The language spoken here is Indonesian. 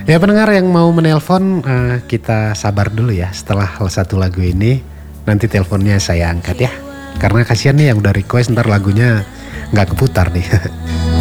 Ya pendengar yang mau menelpon kita sabar dulu ya. Setelah satu lagu ini nanti teleponnya saya angkat ya. Karena kasihan nih yang udah request ntar lagunya nggak keputar nih.